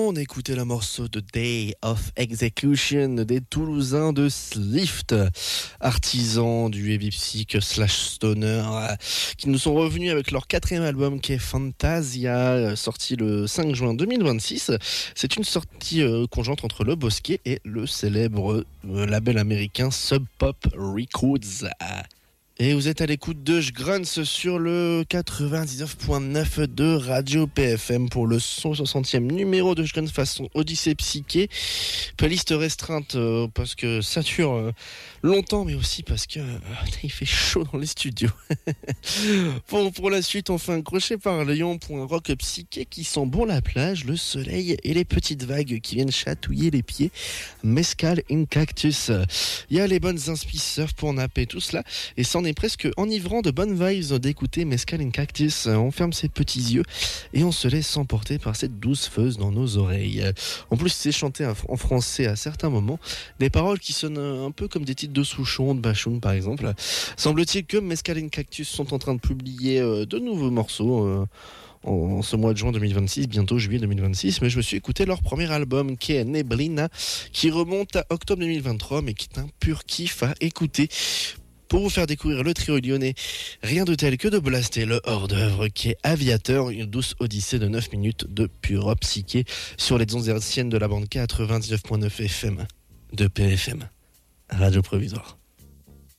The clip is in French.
On écoutait le morceau de Day of Execution des Toulousains de Slift, artisans du heavy psych slash stoner, qui nous sont revenus avec leur 4e album qui est Fantasia, sorti le 5 juin 2026. C'est une sortie conjointe entre Le Bosquet et le célèbre label américain Sub Pop Records. Et vous êtes à l'écoute de Grunts sur le 99.9 de Radio PFM pour le 160e numéro de Grunts façon Odyssée Psyché. Playlist restreinte parce que ça dure longtemps, mais aussi parce que il fait chaud dans les studios. Bon, pour la suite, on fait un crochet par Lyon pour un rock psyché qui sent bon la plage, le soleil et les petites vagues qui viennent chatouiller les pieds. Mescal in Cactus. Il y a les bonnes inspi surf pour napper tout cela et c'en est presque enivrant de bonnes vibes d'écouter Mescal in Cactus. On ferme ses petits yeux et on se laisse emporter par cette douce feuze dans nos oreilles. En plus, c'est chanté en français à certains moments, des paroles qui sonnent un peu comme des titres de Souchon, de Bachoun par exemple. Semble-t-il que Mescal in Cactus sont en train de publier de nouveaux morceaux en ce mois de juin 2026, bientôt juillet 2026, mais je me suis écouté leur premier album qui est Neblina, qui remonte à octobre 2023, mais qui est un pur kiff à écouter. Pour vous faire découvrir le trio lyonnais, rien de tel que de blaster le hors-d'œuvre qui est Aviateur, une douce odyssée de 9 minutes de pure rock psyché sur les ondes hertziennes de la bande 99.9 FM de PFM, Radio Provisoire.